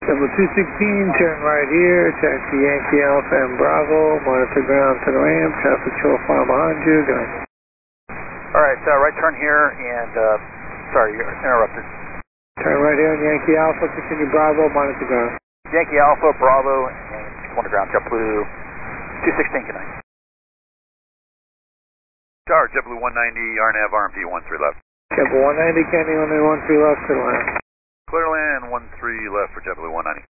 Double 216, turn right here, taxi Yankee Alpha and Bravo, monitor ground to the ramp, traffic show far behind you, go ahead. Alright, right turn here and, sorry, you're interrupted. Turn right here on Yankee Alpha, continue Bravo, monitor ground. Yankee Alpha, Bravo, and monitor ground, JetBlue 216, good night. Tower, JetBlue 190, RNAV, RMP 13 left. JetBlue 190, Candy, only 13 left, clear land. Clear land, 13 left for JetBlue 190.